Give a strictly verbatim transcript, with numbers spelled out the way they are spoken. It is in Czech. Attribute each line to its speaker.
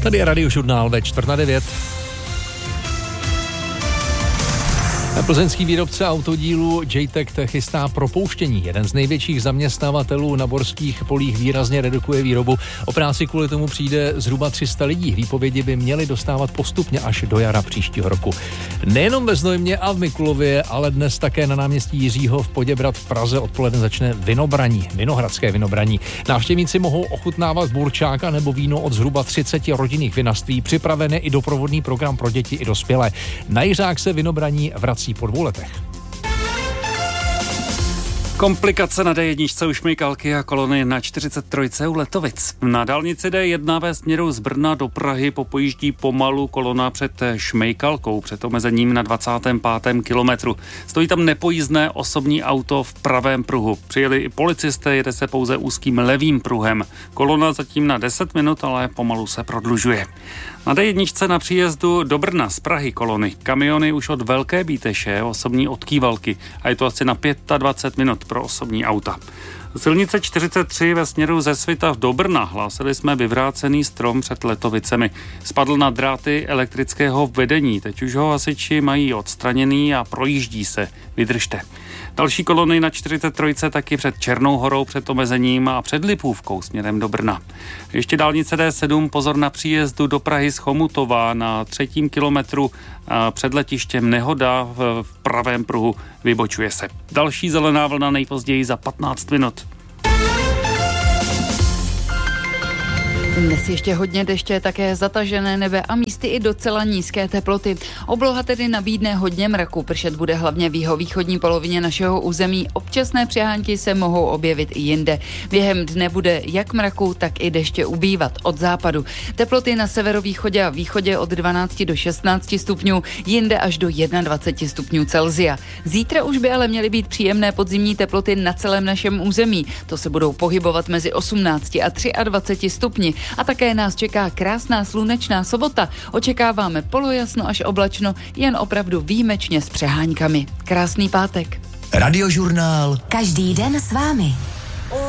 Speaker 1: Tady je Radiožurnál ve čtvrt na devět. Plzeňský výrobce autodílů J-Tech chystá propouštění. Jeden z největších zaměstnavatelů na borských polích výrazně redukuje výrobu. O práci kvůli tomu přijde zhruba tři sta lidí. Výpovědi by měly dostávat postupně až do jara příštího roku. Nejenom ve Znojmě a v Mikulově, ale dnes také na náměstí Jiřího v Poděbrad v Praze odpoledne začne vinobraní, vinohradské vinobraní. Návštěvníci mohou ochutnávat burčáka nebo víno od zhruba třiceti rodinných vinařství. Připraven je i doprovodný program pro děti i dospělé. Na Jiřák se vinobraní vrací po dvou letech.
Speaker 2: Komplikace na D jedna u Šmejkalky a kolony na čtyřicet tři u Letovic. Na dálnici D jedna ve směru z Brna do Prahy popojíždí pomalu kolona před Šmejkalkou, před omezením na dvacátém pátém kilometru. Stojí tam nepojízdné osobní auto v pravém pruhu. Přijeli i policisté, jede se pouze úzkým levým pruhem. Kolona zatím na deset minut, ale pomalu se prodlužuje. Na D jedna na příjezdu do Brna z Prahy kolony. Kamiony už od Velké Bíteše, osobní od Kývalky a je to asi na dvacet pět minut pro osobní auta. Silnice čtyřicet tři ve směru ze Svitav do Brna. Hlásili jsme vyvrácený strom před Letovicemi. Spadl na dráty elektrického vedení. Teď už ho hasiči mají odstraněný a projíždí se. Vydržte. Další kolony na čtyřicet tři taky před Černou Horou před omezením a před Lipůvkou směrem do Brna. Ještě dálnice D sedm, pozor na příjezdu do Prahy z Chomutova na třetím kilometru před letištěm nehoda v pravém pruhu, vybočuje se. Další zelená vlna nejpozději za patnáct minut.
Speaker 3: Dnes ještě hodně deště, také zatažené nebe a místy i docela nízké teploty. Obloha tedy nabídne hodně mraku, pršet bude hlavně v jihovýchodní polovině našeho území. Občasné přehánky se mohou objevit i jinde. Během dne bude jak mraku, tak i deště ubývat od západu. Teploty na severovýchodě a východě od dvanácti do šestnácti stupňů, jinde až do dvaceti jednoho stupňů Celsia. Zítra už by ale měly být příjemné podzimní teploty na celém našem území. To se budou pohybovat mezi osmnácti a dvaceti třemi stupni. A také nás čeká krásná slunečná sobota. Očekáváme polojasno až oblačno, jen opravdu výjimečně s přeháňkami. Krásný pátek.
Speaker 4: Radiožurnál.
Speaker 5: Každý den s vámi.